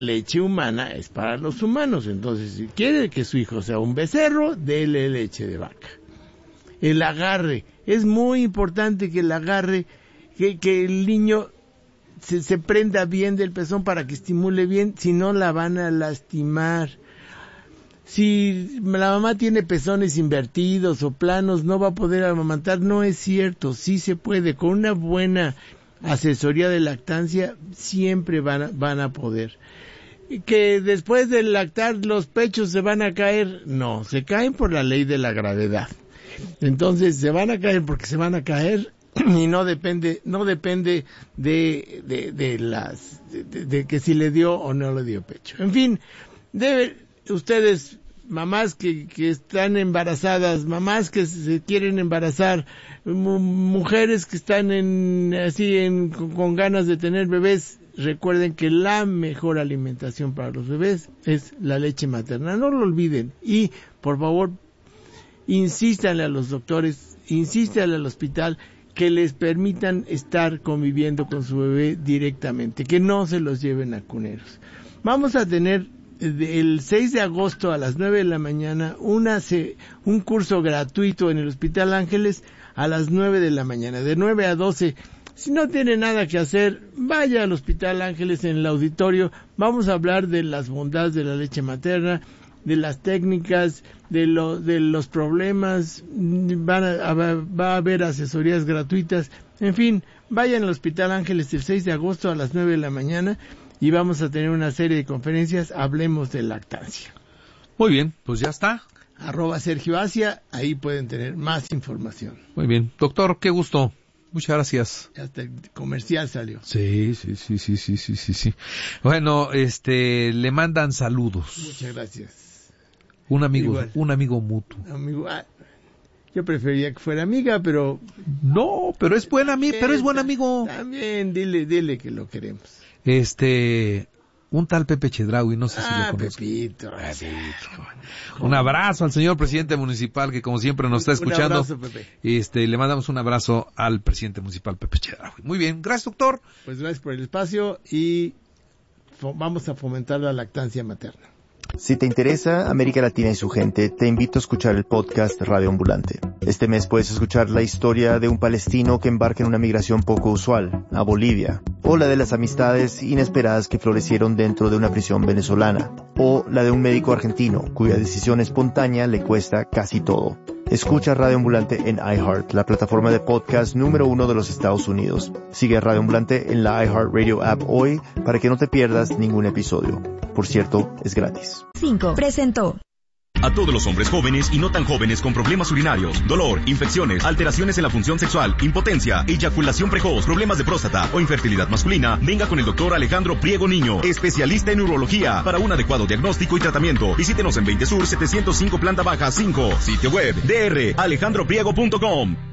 leche humana es para los humanos. Entonces, si quiere que su hijo sea un becerro, dele leche de vaca. El agarre, es muy importante que el agarre, que el niño se prenda bien del pezón para que estimule bien, si no la van a lastimar. Si la mamá tiene pezones invertidos o planos, no va a poder amamantar. No es cierto, sí se puede. Con una buena asesoría de lactancia siempre van a poder. Que después de lactar los pechos se van a caer, no, se caen por la ley de la gravedad. Entonces se van a caer porque se van a caer y no depende de que si le dio o no le dio pecho. En fin, ustedes, mamás que están embarazadas, mamás que se quieren embarazar, mujeres que están con ganas de tener bebés, recuerden que la mejor alimentación para los bebés es la leche materna. No lo olviden. Y, por favor, insístanle a los doctores, insístanle al hospital que les permitan estar conviviendo con su bebé directamente, que no se los lleven a cuneros. Vamos a tener el 6 de agosto a las 9 de la mañana un curso gratuito en el Hospital Ángeles a las 9 de la mañana, de 9 a 12. Si no tiene nada que hacer, vaya al Hospital Ángeles en el auditorio. Vamos a hablar de las bondades de la leche materna, de las técnicas, de los problemas. Va a haber asesorías gratuitas. En fin, vayan al Hospital Ángeles el 6 de agosto a las 9 de la mañana y vamos a tener una serie de conferencias. Hablemos de lactancia. Muy bien, pues ya está. @Sergio Asia, ahí pueden tener más información. Muy bien. Doctor, qué gusto. Muchas gracias. Hasta el comercial salió. Sí. Bueno, le mandan saludos. Muchas gracias. Un amigo mutuo. Yo prefería que fuera amiga, pero... No, pero es buen amigo. También, dile que lo queremos. Un tal Pepe Chedraui, no sé si lo conozco. Pepito. Un abrazo al señor presidente municipal que como siempre nos está escuchando. Un abrazo, Pepe. Le mandamos un abrazo al presidente municipal Pepe Chedraui. Muy bien, gracias doctor. Pues gracias por el espacio y vamos a fomentar la lactancia materna. Si te interesa América Latina y su gente, te invito a escuchar el podcast Radio Ambulante. Este mes puedes escuchar la historia de un palestino que embarca en una migración poco usual, a Bolivia, o la de las amistades inesperadas que florecieron dentro de una prisión venezolana, o la de un médico argentino cuya decisión espontánea le cuesta casi todo. Escucha Radio Ambulante en iHeart, la plataforma de podcast número 1 de los Estados Unidos. Sigue a Radio Ambulante en la iHeartRadio app hoy para que no te pierdas ningún episodio. Por cierto, es gratis. 5. Presentó. A todos los hombres jóvenes y no tan jóvenes con problemas urinarios, dolor, infecciones, alteraciones en la función sexual, impotencia, eyaculación precoz, problemas de próstata o infertilidad masculina, venga con el doctor Alejandro Priego Niño, especialista en urología, para un adecuado diagnóstico y tratamiento. Visítenos en 20 Sur 705 Planta Baja 5, sitio web dralejandropriego.com.